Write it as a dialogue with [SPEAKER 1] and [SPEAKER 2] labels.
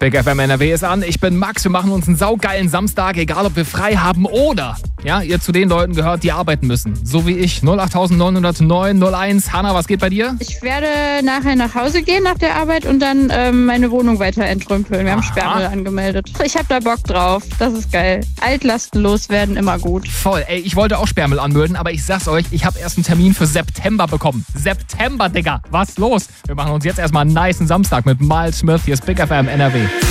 [SPEAKER 1] Big FM NRW ist an. Ich bin Max. Wir machen uns einen saugeilen Samstag, egal ob wir frei haben oder ihr zu den Leuten gehört, die arbeiten müssen. So wie ich. 08909 01. Hanna, was geht bei dir?
[SPEAKER 2] Ich werde nachher nach Hause gehen nach der Arbeit und dann meine Wohnung weiter entrümpeln. Wir haben Sperrmüll angemeldet. Ich habe da Bock drauf. Das ist geil. Altlasten loswerden, immer gut.
[SPEAKER 1] Voll. Ey, ich wollte auch Sperrmüll anmelden, aber ich sag's euch, ich habe erst einen Termin für September bekommen. September, Digga. Was los? Wir machen uns jetzt erstmal einen nicen Samstag mit Miles Smith. Hier ist Big FM NRW.